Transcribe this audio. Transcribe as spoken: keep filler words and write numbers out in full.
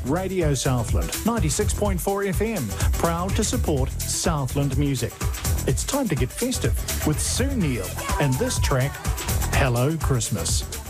Radio Southland, ninety-six point four F M, proud to support Southland music. It's time to get festive with Sue Neal and this track, Hello Christmas.